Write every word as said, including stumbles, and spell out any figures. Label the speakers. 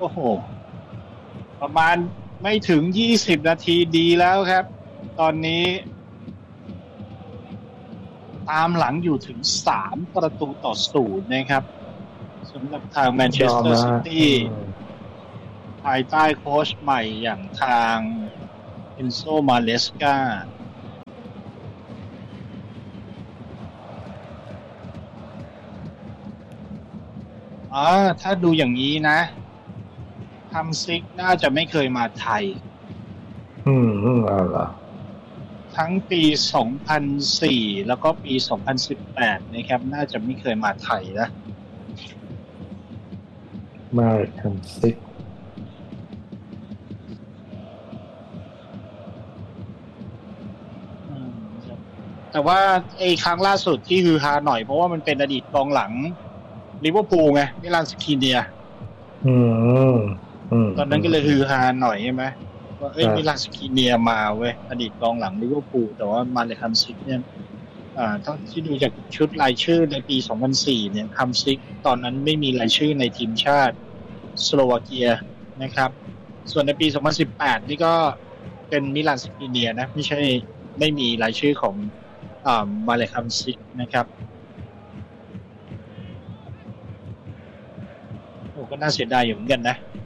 Speaker 1: โอ้โหประมาณไม่ถึงยี่สิบนาทีดีแล้วครับตอนนี้ตามหลังอยู่ถึงสามประตูต่อศูนย์นะครับสำหรับทางแมนเชสเตอร์ซิตี้ภายใต้โค้ชใหม่อย่างทางเอนโซมาเลสกาอ๋อถ้าดูอย่างนี้นะฮัมซิกน่าจะไม่เคยมาไทย
Speaker 2: อืมอืมเอาล่ะ
Speaker 1: ทั้งปีสองพันสี่แล้วก็ปีสองพันสิบแปดนะครับน่าจะไม่เคยมาไทยนะ
Speaker 2: มาฮัมซิก
Speaker 1: แต่ว่าไอ้ครั้งล่าสุดที่ฮือฮาหน่อยเพราะว่ามันเป็นอดีตกองหลังลิเวอร์พูลไงมิลานสคีเนีย
Speaker 2: อืมอืม
Speaker 1: ตอนนั้นก็เลยฮือฮาหน่อยใช่ไหมว่าเอ้ยมิลานสคีเนียมาเว้ยอดีตกองหลังลิเวอร์พูลแต่ว่ามาเลยฮัมซิกเนี่ยอ่าทั้งที่ดูจากชุดรายชื่อในปีสองพันสี่เนี่ยฮัมซิกตอนนั้นไม่มีรายชื่อในทีมชาติสโลวาเกียนะครับส่วนในปีสองพันสิบแปดนี่ก็เป็นมิลานสคีเนียนะไม่ใช่ไม่มีรายชื่อของอ่ามาเลคัมซิกนะครับโอ้ก็น่าเสียดายอยู่เหมือนกันนะ